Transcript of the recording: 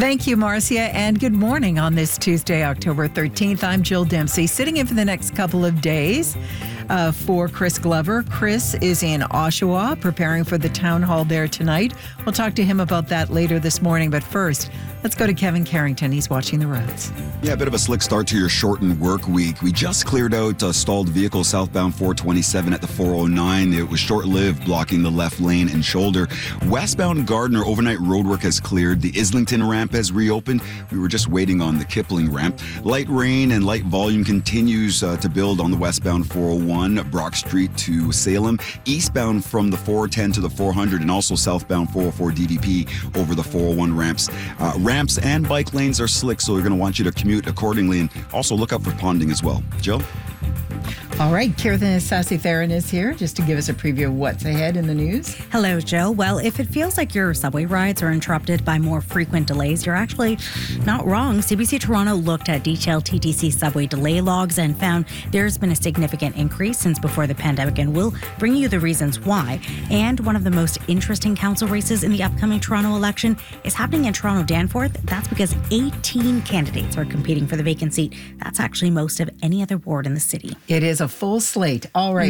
Thank you, Marcia, and good morning on this Tuesday, October 13th. I'm Jill Dempsey, sitting in for the next couple of days for Chris Glover. Chris is in Oshawa, preparing for the town hall there tonight. We'll talk to him about that later this morning, but first, let's go to Kevin Carrington. He's watching the roads. Yeah, a bit of a slick start to your shortened work week. We just cleared out a stalled vehicle southbound 427 at the 409. It was short-lived, blocking the left lane and shoulder. Westbound Gardner, overnight roadwork has cleared. The Islington ramp has reopened. We were just waiting on the Kipling ramp. Light rain and light volume continues to build on the westbound 401, Brock Street to Salem. Eastbound from the 410 to the 400, and also southbound 404 DDP over the 401 ramps. Ramps and bike lanes are slick, so we're going to want you to commute accordingly, and also look out for ponding as well. Jill? All right, Kirthan Sasi-Theron is here just to give us a preview of what's ahead in the news. Hello, Jill. Well, if it feels like your subway rides are interrupted by more frequent delays, you're actually not wrong. CBC Toronto looked at detailed TTC subway delay logs and found there's been a significant increase since before the pandemic, and we'll bring you the reasons why. And one of the most interesting council races in the upcoming Toronto election is happening in Toronto Danforth. That's because 18 candidates are competing for the vacant seat. That's actually most of any other ward in the city. It is a full slate. All right.